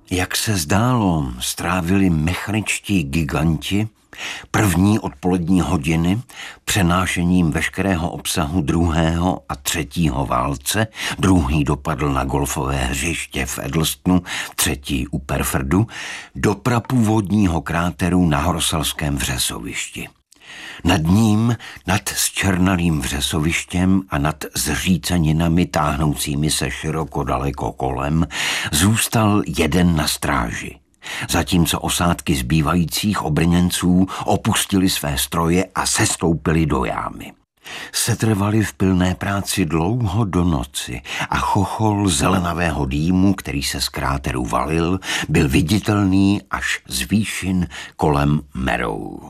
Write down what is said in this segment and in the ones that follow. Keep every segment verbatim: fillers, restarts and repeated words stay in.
Jak se zdálo, strávili mechaničtí giganti první odpolední hodiny přenášením veškerého obsahu druhého a třetího válce. Druhý dopadl na golfové hřiště v Edlestonu, třetí u Perfordu, do prapůvodního kráteru na Horsalském vřesovišti. Nad ním, nad zčernalým vřesovištěm a nad zříceninami táhnoucími se široko daleko kolem, zůstal jeden na stráži. Zatímco osádky zbývajících obrněnců opustili své stroje a sestoupili do jámy. Setrvali v pilné práci dlouho do noci a chochol zelenavého dýmu, který se z kráteru valil, byl viditelný až z výšin kolem Merou.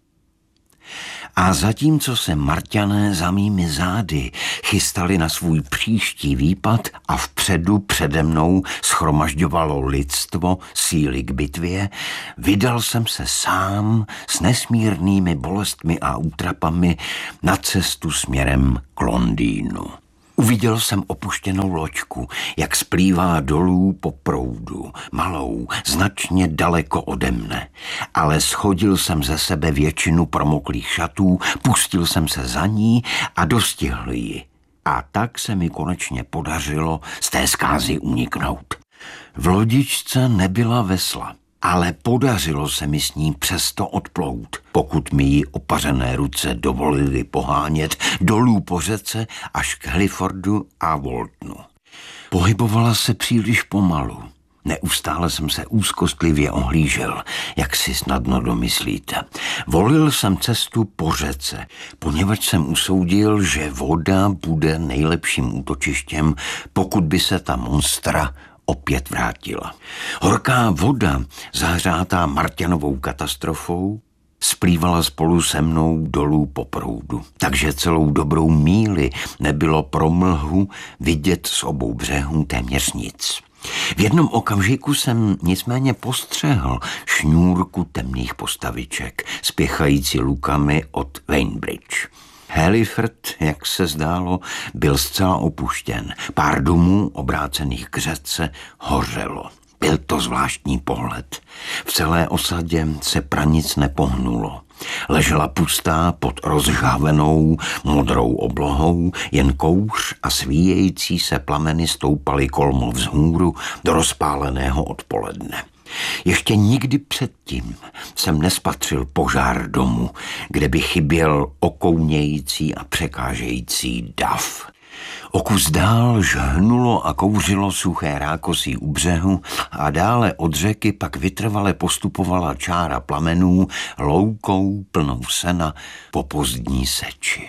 A zatímco se Marťané za mými zády chystali na svůj příští výpad a vpředu přede mnou schromažďovalo lidstvo síly k bitvě, vydal jsem se sám s nesmírnými bolestmi a útrapami na cestu směrem k Londýnu. Uviděl jsem opuštěnou loďku, jak splývá dolů po proudu, malou, značně daleko ode mne. Ale shodil jsem ze sebe většinu promoklých šatů, pustil jsem se za ní a dostihl ji. A tak se mi konečně podařilo z té zkázy uniknout. V lodičce nebyla vesla, ale podařilo se mi s ní přesto odplout, pokud mi ji opařené ruce dovolily pohánět dolů po řece až k Halifordu a Waltonu. Pohybovala se příliš pomalu. Neustále jsem se úzkostlivě ohlížel, jak si snadno domyslíte. Volil jsem cestu po řece, poněvadž jsem usoudil, že voda bude nejlepším útočištěm, pokud by se ta monstra opět vrátila. Horká voda, zahřátá Marťanovou katastrofou, splývala spolu se mnou dolů po proudu. Takže celou dobrou míli nebylo pro mlhu vidět z obou břehů téměř nic. V jednom okamžiku jsem nicméně postřehl šňůrku temných postaviček, spěchající lukami od Wainbridge. Haliford, jak se zdálo, byl zcela opuštěn. Pár domů, obrácených k řece, hořelo. Byl to zvláštní pohled. V celé osadě se pranic nepohnulo. Ležela pustá pod rozžhavenou modrou oblohou, jen kouř a svíjející se plameny stoupaly kolmo vzhůru do rozpáleného odpoledne. Ještě nikdy předtím jsem nespatřil požár domu, kde by chyběl okounějící a překážející dav. O kus dál žhnulo a kouřilo suché rákosí u břehu a dále od řeky pak vytrvale postupovala čára plamenů loukou plnou sena po pozdní seči.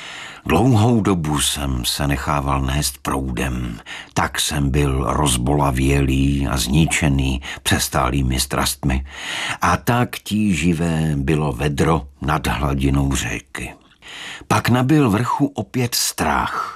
Dlouhou dobu jsem se nechával nést proudem, tak jsem byl rozbolavělý a zničený přestálými strastmi a tak tíživé bylo vedro nad hladinou řeky. Pak nabyl vrchu opět strach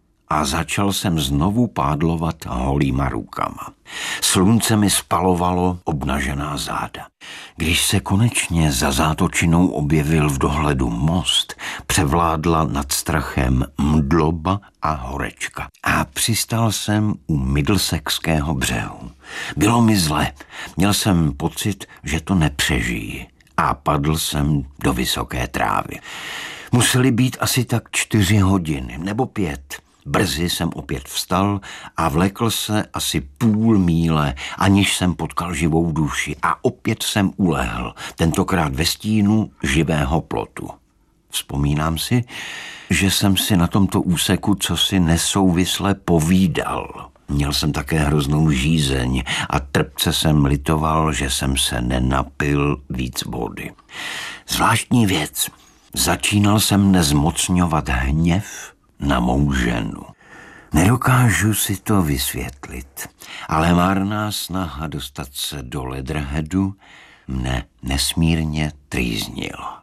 a začal jsem znovu pádlovat holýma rukama. Slunce mi spalovalo obnažená záda. Když se konečně za zátočinou objevil v dohledu most, převládla nad strachem mdloba a horečka. A přistál jsem u Middlesexského břehu. Bylo mi zle, měl jsem pocit, že to nepřežiji. A padl jsem do vysoké trávy. Musely být asi tak čtyři hodiny nebo pět. Brzy jsem opět vstal a vlekl se asi půl míle, aniž jsem potkal živou duši a opět jsem ulehl, tentokrát ve stínu živého plotu. Vzpomínám si, že jsem si na tomto úseku cosi nesouvisle povídal. Měl jsem také hroznou žízeň a trpce jsem litoval, že jsem se nenapil víc vody. Zvláštní věc. Začínal jsem nezmocňovat hněv na mou ženu. Nedokážu si to vysvětlit, ale marná snaha dostat se do Leatherheadu mne nesmírně trýznila.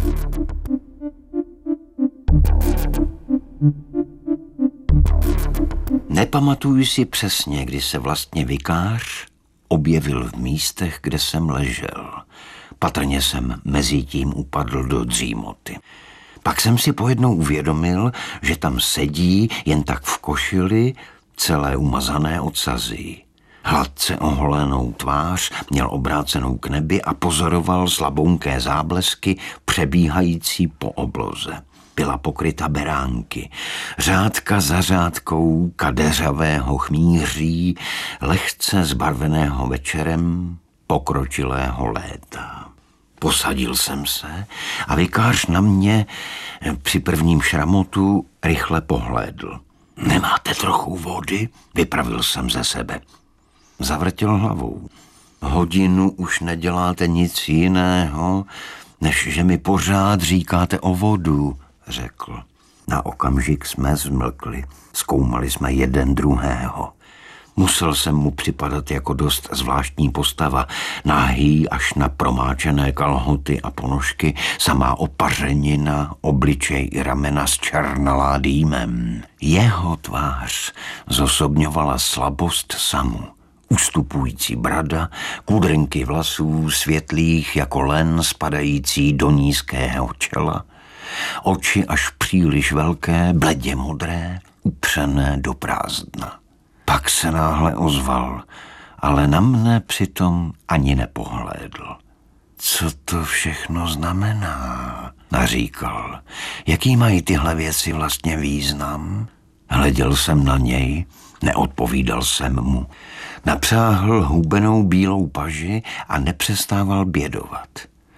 Nepamatuji si přesně, kdy se vlastně vikář objevil v místech, kde jsem ležel. Patrně jsem mezi tím upadl do dřímoty. Pak jsem si pojednou uvědomil, že tam sedí jen tak v košili, celé umazané ocazí. Hladce oholenou tvář měl obrácenou k nebi a pozoroval slabounké záblesky přebíhající po obloze. Byla pokryta beránky, řádka za řádkou kadeřavého chmíří, lehce zbarveného večerem pokročilého léta. Posadil jsem se a vikář na mě při prvním šramotu rychle pohlédl. Nemáte trochu vody? Vypravil jsem ze sebe. Zavrtěl hlavou. Hodinu už neděláte nic jiného, než že mi pořád říkáte o vodu, řekl. Na okamžik jsme zmlkli, zkoumali jsme jeden druhého. Musel jsem mu připadat jako dost zvláštní postava, nahý až na promáčené kalhoty a ponožky, samá opařenina, obličej i ramena zčernalá dýmem. Jeho tvář zosobňovala slabost samu. Ustupující brada, kudrnky vlasů světlých jako len spadající do nízkého čela, oči až příliš velké, bledě modré, upřené do prázdna. Pak se náhle ozval, ale na mne přitom ani nepohlédl. Co to všechno znamená? Naříkal. Jaký mají tyhle věci vlastně význam? Hleděl jsem na něj, neodpovídal jsem mu. Napřáhl hubenou bílou paži a nepřestával bědovat.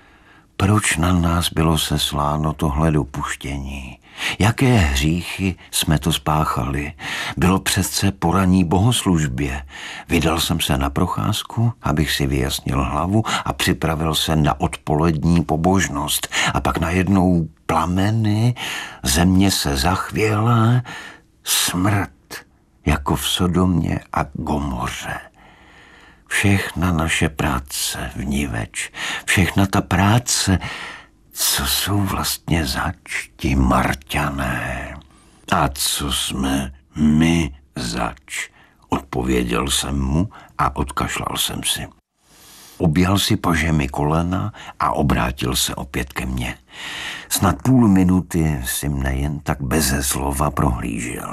Proč na nás bylo sesláno tohle dopuštění? Jaké hříchy jsme to spáchali? Bylo přece po ranní bohoslužbě. Vydal jsem se na procházku, abych si vyjasnil hlavu a připravil se na odpolední pobožnost. A pak najednou plameny, země se zachvěla, smrt, jako v Sodomě a Gomoře. Všechna naše práce vniveč, všechna ta práce, co jsou vlastně zač ti Marťané. A co jsme my zač, odpověděl jsem mu a odkašlal jsem si. Objal si pažemi kolena a obrátil se opět ke mně. Snad půl minuty si mne jen tak beze slova prohlížel.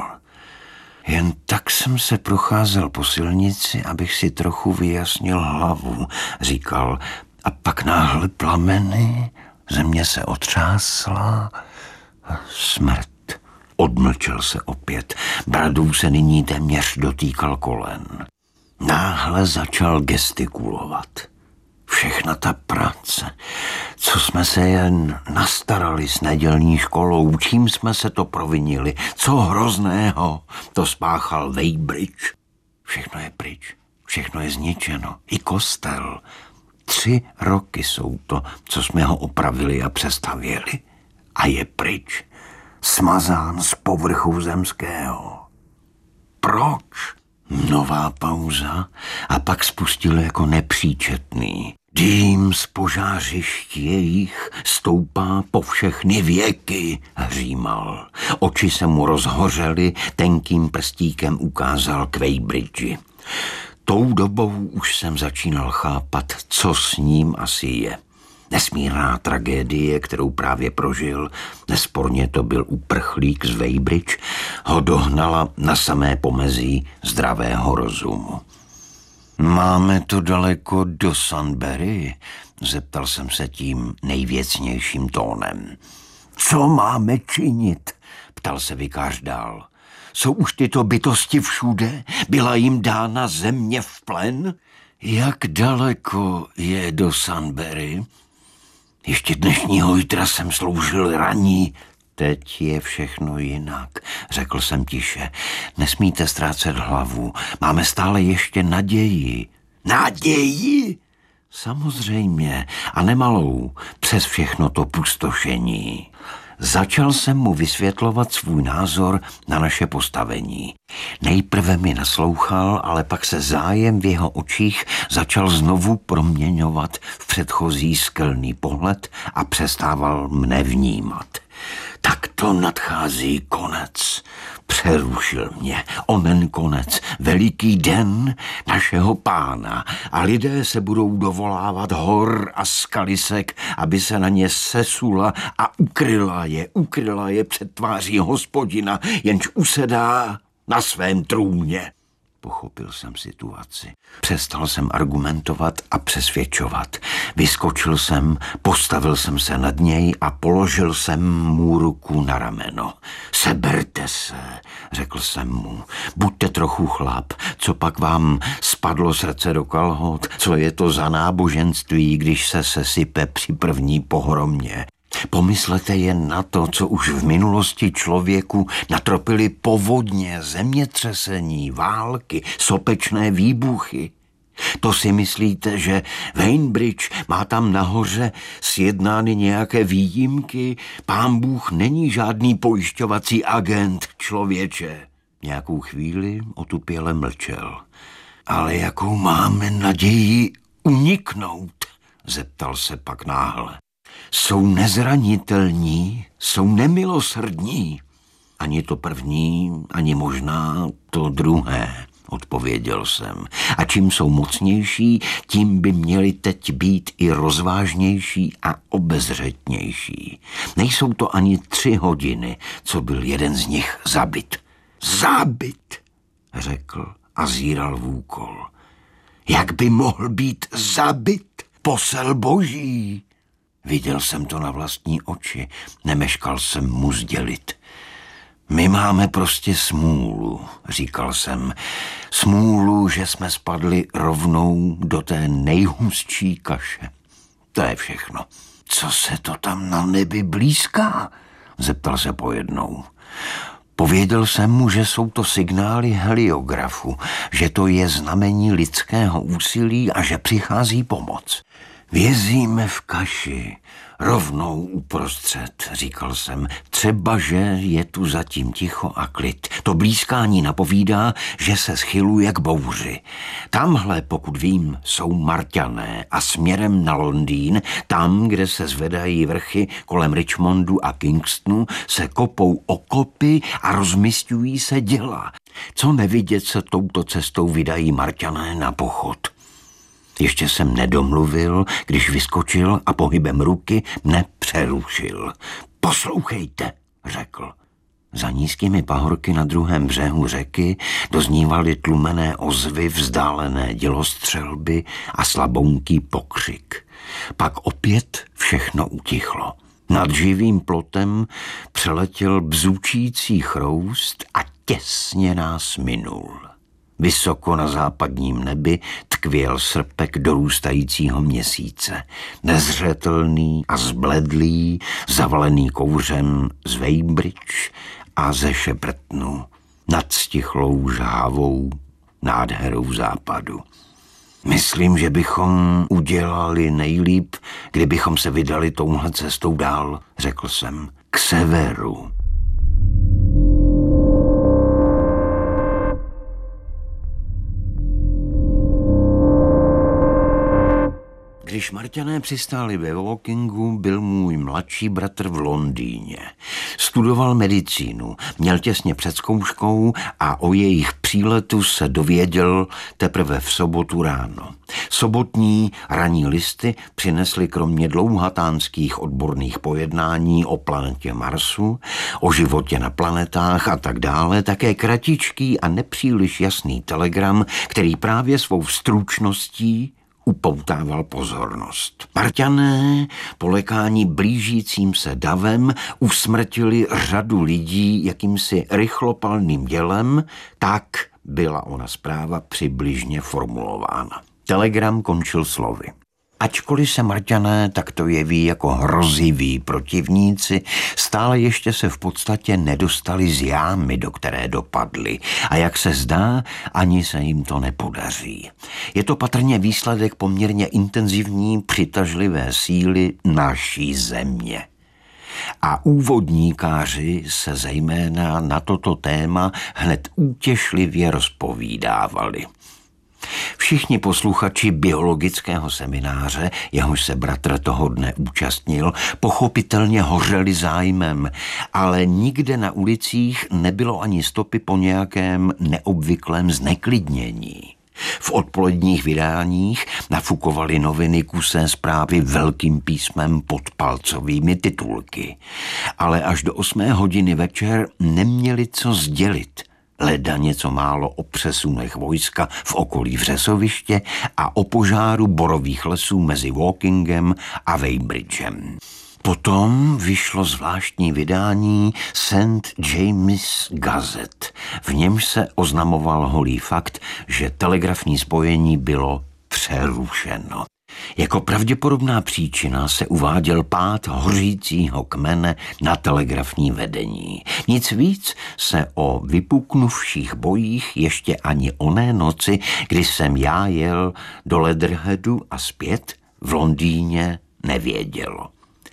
Jen tak jsem se procházel po silnici, abych si trochu vyjasnil hlavu, říkal, a pak náhle plameny, země se otřásla, smrt. Odmlčel se opět, bradou se nyní téměř dotýkal kolen. Náhle začal gestikulovat. Všechna ta práce, co jsme se jen nastarali s nedělní školou, čím jsme se to provinili, co hrozného to spáchal Weybridge. Všechno je pryč, všechno je zničeno, i kostel. Tři roky jsou to, co jsme ho opravili a přestavěli. A je pryč, smazán z povrchu zemského. Proč? Nová pauza a pak spustil jako nepříčetný. Dým z požářišť jejich stoupá po všechny věky, hřímal. Oči se mu rozhořely, tenkým prstíkem ukázal k Weybridge. Tou dobou už jsem začínal chápat, co s ním asi je. Nesmírná tragédie, kterou právě prožil, nesporně to byl uprchlík z Weybridge, ho dohnala na samé pomezí zdravého rozumu. Máme to daleko do Sunbury? Zeptal jsem se tím nejvěcnějším tónem. Co máme činit? Ptal se vikář dál. Jsou už tyto bytosti všude? Byla jim dána země v plen? Jak daleko je do Sunbury? Ještě dnešního jitra jsem sloužil raní. Teď je všechno jinak, řekl jsem tiše. Nesmíte ztrácet hlavu. Máme stále ještě naději. Naději? Samozřejmě, a nemalou, přes všechno to pustošení. Začal jsem mu vysvětlovat svůj názor na naše postavení. Nejprve mi naslouchal, ale pak se zájem v jeho očích začal znovu proměňovat v předchozí skelný pohled a přestával mne vnímat. Tak to nadchází konec, přerušil mě, onen konec, veliký den našeho Pána a lidé se budou dovolávat hor a skalisek, aby se na ně sesula a ukryla je, ukryla je před tváří Hospodina, jenž usedá na svém trůně. Pochopil jsem situaci. Přestal jsem argumentovat a přesvědčovat. Vyskočil jsem, postavil jsem se nad něj a položil jsem mu ruku na rameno. Seberte se, řekl jsem mu. Buďte trochu chlap, co pak vám spadlo srdce do kalhot? Co je to za náboženství, když se sesype při první pohromě? Pomyslete jen na to, co už v minulosti člověku natropily povodně, zemětřesení, války, sopečné výbuchy. To si myslíte, že Bainbridge má tam nahoře sjednány nějaké výjimky? Pán Bůh není žádný pojišťovací agent, člověče. Nějakou chvíli otupěle mlčel. Ale jakou máme naději uniknout? Zeptal se pak náhle. Jsou nezranitelní, jsou nemilosrdní. Ani to první, ani možná to druhé, odpověděl jsem. A čím jsou mocnější, tím by měli teď být i rozvážnější a obezřetnější. Nejsou to ani tři hodiny, co byl jeden z nich zabit. Zabit, řekl a zíral v úkol. Jak by mohl být zabit, posel boží? Viděl jsem to na vlastní oči, nemeškal jsem mu sdělit. My máme prostě smůlu, říkal jsem. Smůlu, že jsme spadli rovnou do té nejhustší kaše. To je všechno. Co se to tam na nebi blízká? Zeptal se pojednou. Pověděl jsem mu, že jsou to signály heliografu, že to je znamení lidského úsilí a že přichází pomoc. Vězíme v kaši, rovnou uprostřed, říkal jsem. Třeba, že je tu zatím ticho a klid. To blízkání napovídá, že se schyluje k bouři. Tamhle, pokud vím, jsou Marťané a směrem na Londýn, tam, kde se zvedají vrchy kolem Richmondu a Kingstonu, se kopou okopy a rozmisťují se děla. Co nevidět, se touto cestou vydají Marťané na pochod. Ještě jsem nedomluvil, když vyskočil a pohybem ruky mne přerušil. Poslouchejte, řekl. Za nízkými pahorky na druhém břehu řeky doznívaly tlumené ozvy, vzdálené dělostřelby a slabounký pokřik. Pak opět všechno utichlo. Nad živým plotem přeletěl bzučící chroust a těsně nás minul. Vysoko na západním nebi tkvěl srpek dorůstajícího měsíce. Nezřetelný a zbledlý, zavalený kouřem z Weybridge a ze Sheppertonu, nad stichlou žhávou nádherou západu. Myslím, že bychom udělali nejlíp, kdybychom se vydali touhle cestou dál, řekl jsem, k severu. Když Marťané přistáli ve Wokingu, byl můj mladší bratr v Londýně. Studoval medicínu, měl těsně před zkouškou a o jejich příletu se dověděl teprve v sobotu ráno. Sobotní ranní listy přinesly kromě dlouhatánských odborných pojednání o planetě Marsu, o životě na planetách a tak dále, také kratičký a nepříliš jasný telegram, který právě svou stručností upoutával pozornost. Marťané po lekání blížícím se davem usmrtili řadu lidí jakýmsi rychlopalným dělem, tak byla ona zpráva přibližně formulována. Telegram končil slovy. Ačkoliv se Marťané takto jeví jako hroziví protivníci, stále ještě se v podstatě nedostali z jámy, do které dopadli. A jak se zdá, ani se jim to nepodaří. Je to patrně výsledek poměrně intenzivní přitažlivé síly naší země. A úvodníkáři se zejména na toto téma hned útěšlivě rozpovídávali. Všichni posluchači biologického semináře, jehož se bratr toho dne účastnil, pochopitelně hořeli zájmem, ale nikde na ulicích nebylo ani stopy po nějakém neobvyklém zneklidnění. V odpoledních vydáních nafukovaly noviny kusé zprávy velkým písmem pod palcovými titulky. Ale až do osmé hodiny večer neměli co sdělit. leda něco málo o přesunech vojska v okolí Vřesoviště a o požáru borových lesů mezi Walkingem a Weybridgem. Potom vyšlo zvláštní vydání Saint James Gazette. V němž se oznamoval holý fakt, že telegrafní spojení bylo přerušeno. Jako pravděpodobná příčina se uváděl pád hořícího kmene na telegrafní vedení. Nic víc se o vypuknuvších bojích ještě ani oné noci, kdy jsem já jel do Leatherheadu a zpět v Londýně, nevědělo.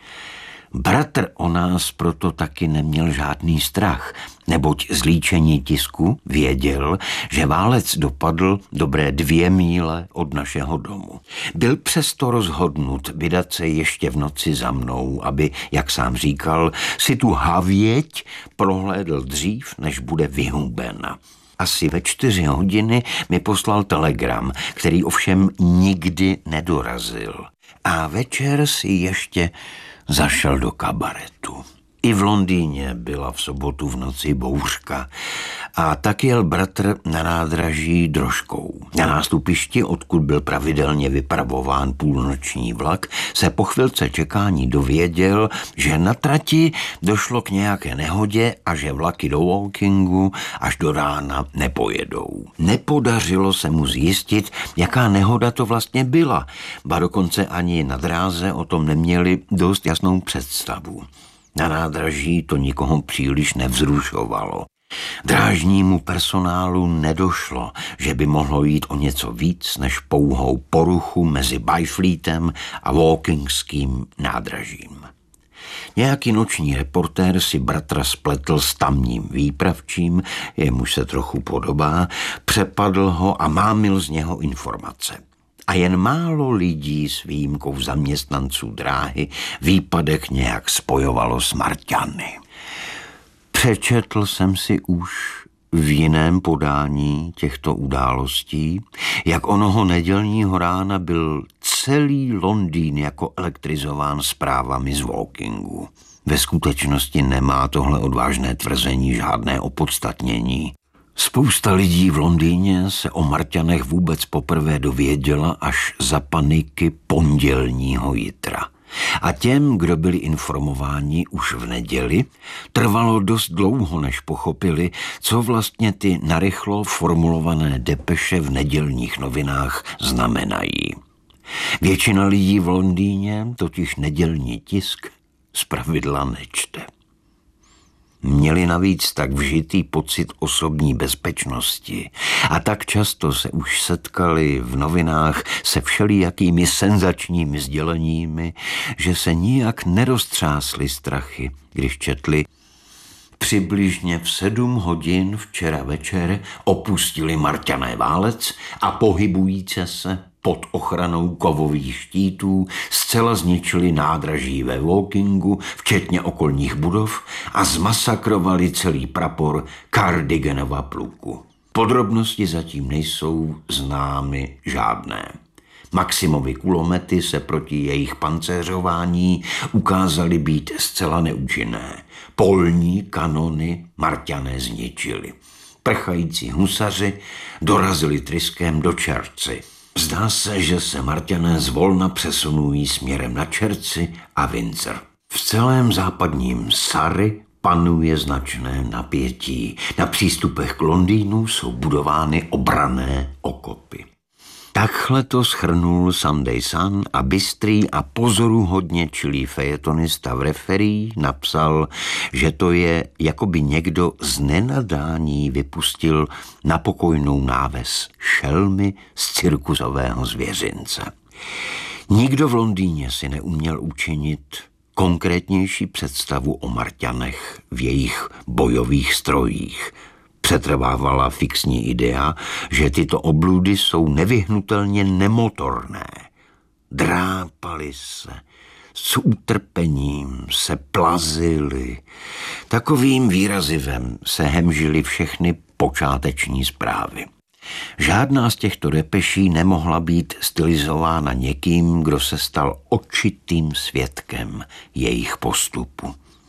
Bratr o nás proto taky neměl žádný strach, neboť z líčení tisku věděl, že válec dopadl dobré dvě míle od našeho domu. Byl přesto rozhodnut vydat se ještě v noci za mnou, aby, jak sám říkal, si tu havěť prohlédl dřív, než bude vyhubena. Asi ve čtyři hodiny mi poslal telegram, který ovšem nikdy nedorazil. A večer si ještě zašel do kabaretu. I v Londýně byla v sobotu v noci bouřka a tak jel bratr na nádraží drožkou. Na nástupišti, odkud byl pravidelně vypravován půlnoční vlak, se po chvilce čekání dověděl, že na trati došlo k nějaké nehodě a že vlaky do Walkingu až do rána nepojedou. Nepodařilo se mu zjistit, jaká nehoda to vlastně byla, ba dokonce ani na dráze o tom neměli dost jasnou představu. Na nádraží to nikoho příliš nevzrušovalo. Drážnímu personálu nedošlo, že by mohlo jít o něco víc než pouhou poruchu mezi Byfleetem a Walkingským nádražím. Nějaký noční reportér si bratra spletl s tamním výpravčím, jemuž se trochu podobá, přepadl ho a mámil z něho informace. A jen málo lidí s výjimkou zaměstnanců dráhy výpadek nějak spojovalo s Marťany. Přečetl jsem si už v jiném podání těchto událostí, jak onoho nedělního rána byl celý Londýn jako elektrizován zprávami z Walkingu. Ve skutečnosti nemá tohle odvážné tvrzení žádné opodstatnění. Spousta lidí v Londýně se o Marťanech vůbec poprvé dověděla až za paniky pondělního jitra. A těm, kdo byli informováni už v neděli, trvalo dost dlouho, než pochopili, co vlastně ty narychlo formulované depeše v nedělních novinách znamenají. Většina lidí v Londýně totiž nedělní tisk zpravidla nečte. Měli navíc tak vžitý pocit osobní bezpečnosti a tak často se už setkali v novinách se všelijakými senzačními sděleními, že se nijak neroztřásly strachy, když četli: přibližně v sedm hodin včera večer opustili Marťané válec a pohybujíce se pod ochranou kovových štítů zcela zničili nádraží ve Walkingu, včetně okolních budov, a zmasakrovali celý prapor Cardiganova pluku. Podrobnosti zatím nejsou známy žádné. Maximovy kulomety se proti jejich pancéřování ukázaly být zcela neúčinné. Polní kanony Marťané zničili. Prchající husaři dorazili tryskem do Chertsey. Zdá se, že se Marťané zvolna přesunují směrem na Chertsey a Windsor. V celém západním Surrey panuje značné napětí. Na přístupech k Londýnu jsou budovány obranné okopy. Takhle to shrnul Sunday Sun a bystrý a pozoruhodně čilý fejetonista v Referee napsal, že to je, jako by někdo z nenadání vypustil na pokojnou náves šelmy z cirkusového zvěřince. Nikdo v Londýně si neuměl učinit konkrétnější představu o Marťanech v jejich bojových strojích. Přetrvávala fixní idea, že tyto obludy jsou nevyhnutelně nemotorné. Drápali se, s utrpením se plazili. Takovým výrazivem se hemžily všechny počáteční zprávy. Žádná z těchto depeší nemohla být stylizována někým, kdo se stal očitým svědkem jejich postupu.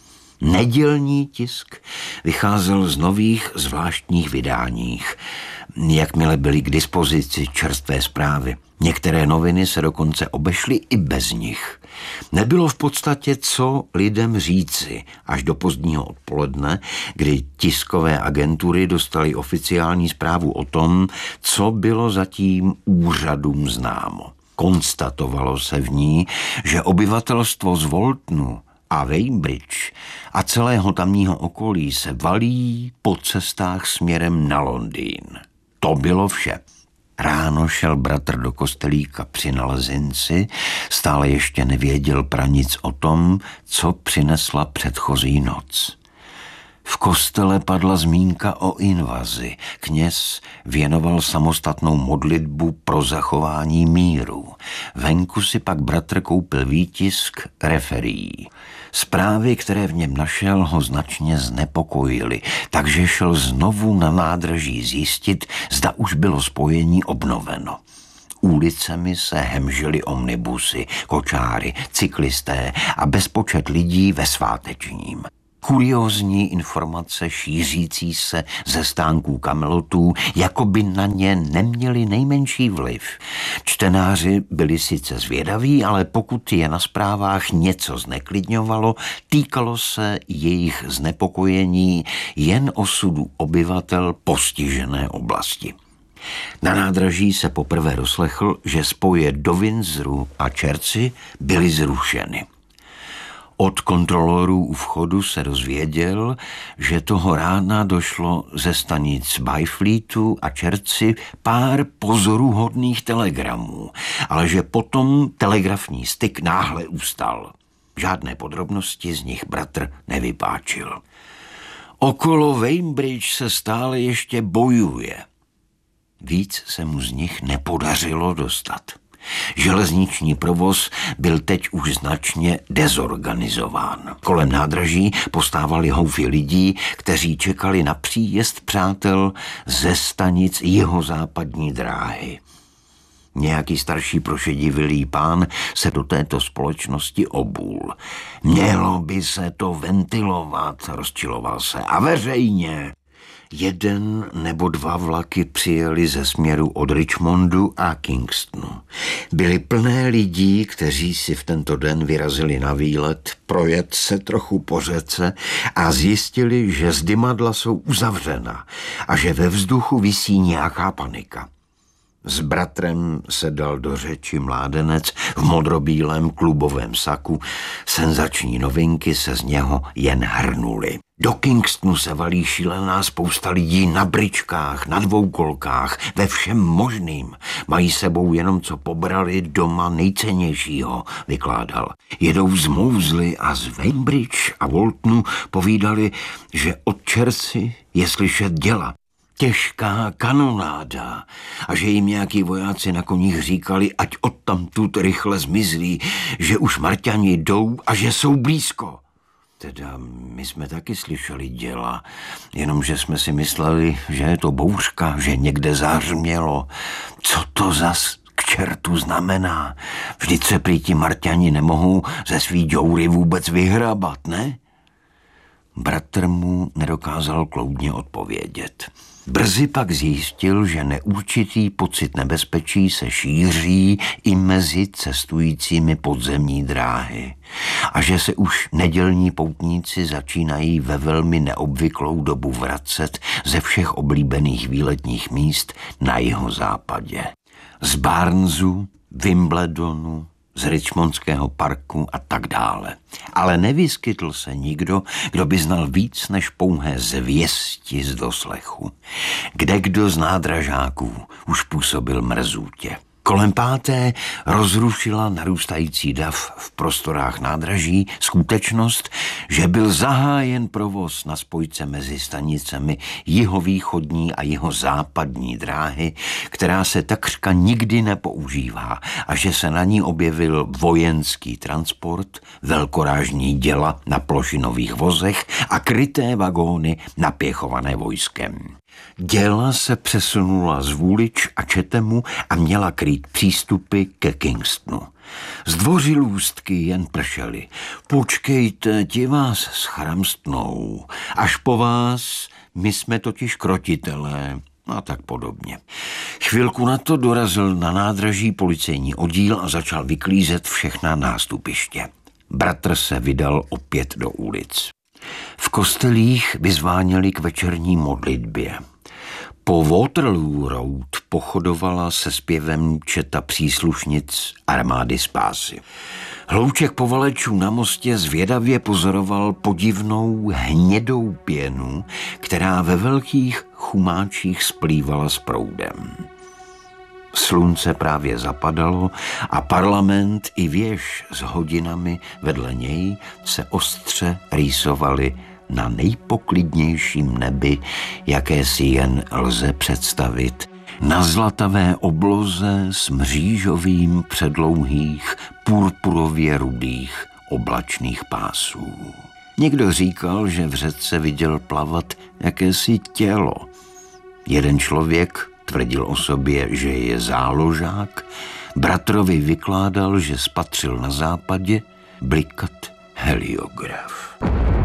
Nedělní tisk vycházel z nových zvláštních vydáních, jakmile byly k dispozici čerstvé zprávy. Některé noviny se dokonce obešly i bez nich. Nebylo v podstatě co lidem říci až do pozdního odpoledne, kdy tiskové agentury dostaly oficiální zprávu o tom, co bylo zatím úřadům známo. Konstatovalo se v ní, že obyvatelstvo z Waltonu a Weybridge a celého tamního okolí se valí po cestách směrem na Londýn. To bylo vše. Ráno šel bratr do kostelíka při nalezinci, stále ještě nevěděl pranic o tom, co přinesla předchozí noc. V kostele padla zmínka o invazi. Kněz věnoval samostatnou modlitbu pro zachování míru. Venku si pak bratr koupil výtisk referií. Zprávy, které v něm našel, ho značně znepokojily, takže šel znovu na nádraží zjistit, zda už bylo spojení obnoveno. Ulicemi se hemžily omnibusy, kočáry, cyklisté a bezpočet lidí ve svátečním. Kuriózní informace šířící se ze stánků kamelotů, jako by na ně neměli nejmenší vliv. Čtenáři byli sice zvědaví, ale pokud je na zprávách něco zneklidňovalo, týkalo se jejich znepokojení jen osudu obyvatel postižené oblasti. Na nádraží se poprvé doslechl, že spoje do Windsoru a Chertsey byly zrušeny. Od kontrolorů u vchodu se dozvěděl, že toho rána došlo ze stanic Byfleetu a Chertsey pár pozoruhodných telegramů, ale že potom telegrafní styk náhle ustal. Žádné podrobnosti z nich bratr nevypáčil. Okolo Weybridge se stále ještě bojuje. Víc se mu z nich nepodařilo dostat. Železniční provoz byl teď už značně dezorganizován. Kolem nádraží postávali houfy lidí, kteří čekali na příjezd přátel ze stanic jihozápadní dráhy. Nějaký starší prošedivilý pán se do této společnosti obul. Mělo by se to ventilovat, rozčiloval se, a veřejně. Jeden nebo dva vlaky přijeli ze směru od Richmondu a Kingstonu. Byly plné lidí, kteří si v tento den vyrazili na výlet, projet se trochu po řece a zjistili, že zdymadla jsou uzavřena a že ve vzduchu visí nějaká panika. S bratrem se dal do řeči mládenec v modrobílém klubovém saku. Senzační novinky se z něho jen hrnuly. Do Kingstonu se valí šílená spousta lidí na bryčkách, na dvoukolkách, ve všem možným. Mají sebou jenom co pobrali doma nejcennějšího, vykládal. Jedou z Moseley a z Weybridge a Waltonu povídali, že od Chertsey je slyšet děla. Těžká kanonáda a že jim nějaký vojáci na koních říkali, ať odtamtud rychle zmizlí, že už Marťani jdou a že jsou blízko. Teda my jsme taky slyšeli děla, jenomže jsme si mysleli, že je to bouřka, že někde zahřmělo. Co to zas k čertu znamená? Vždyť se prý ti Marťani nemohou ze svý džoury vůbec vyhrabat, ne? Bratr mu nedokázal kloudně odpovědět. Brzy pak zjistil, že neurčitý pocit nebezpečí se šíří i mezi cestujícími podzemní dráhy a že se už nedělní poutníci začínají ve velmi neobvyklou dobu vracet ze všech oblíbených výletních míst na jihozápadě. Z Barnesu, Wimbledonu, z Richmondského parku a tak dále. Ale nevyskytl se nikdo, kdo by znal víc než pouhé zvěsti z doslechu. Kdekdo z nádražáků už působil mrzutě. Kolem páté rozrušila narůstající dav v prostorách nádraží skutečnost, že byl zahájen provoz na spojce mezi stanicemi jihovýchodní a jihozápadní dráhy, která se takřka nikdy nepoužívá a že se na ní objevil vojenský transport, velkorážní děla na plošinových vozech a kryté vagóny napěchované vojskem. Děla se přesunula z Woolwich a Chathemu a měla krýt přístupy ke Kingstonu. Zdvořilůstky jen pršely. Počkejte, ti vás schramstnou. Až po vás, my jsme totiž krotitelé. A tak podobně. Chvilku na to dorazil na nádraží policejní oddíl a začal vyklízet všechna nástupiště. Bratr se vydal opět do ulic. V kostelích vyzváněli k večerní modlitbě. Po Waterloo Road pochodovala se zpěvem četa příslušnic armády spásy. Hlouček povalečů na mostě zvědavě pozoroval podivnou hnědou pěnu, která ve velkých chumáčích splývala s proudem. Slunce právě zapadalo a parlament i věž s hodinami vedle něj se ostře rýsovaly na nejpoklidnějším nebi, jaké si jen lze představit, na zlatavé obloze s mřížovým předlouhých, purpurově rudých oblačných pásů. Někdo říkal, že v řece viděl plavat jakési tělo. Jeden člověk tvrdil o sobě, že je záložák, bratrovi vykládal, že spatřil na západě blikat heliograf.